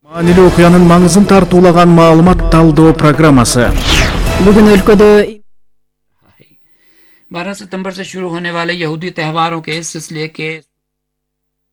Маанилүү окуянын маңызын тартуулаган маалымат талдоо программасы. Бүгін өлкөдө 12 सितंबर से शुरू होने वाले यहूदी त्योहारों के सिलसिले के